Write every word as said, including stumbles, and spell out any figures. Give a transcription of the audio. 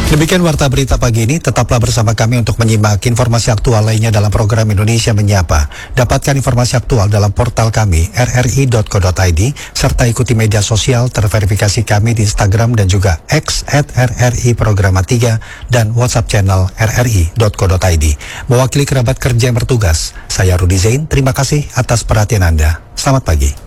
Demikian Warta Berita pagi ini, tetaplah bersama kami untuk menyimak informasi aktual lainnya dalam program Indonesia Menyapa. Dapatkan informasi aktual dalam portal kami r r i dot co dot i d, serta ikuti media sosial terverifikasi kami di Instagram dan juga X at r r i programa tiga dan WhatsApp channel r r i dot co dot i d. Mewakili kerabat kerja yang bertugas, saya Rudi Zain, terima kasih atas perhatian Anda. Selamat pagi.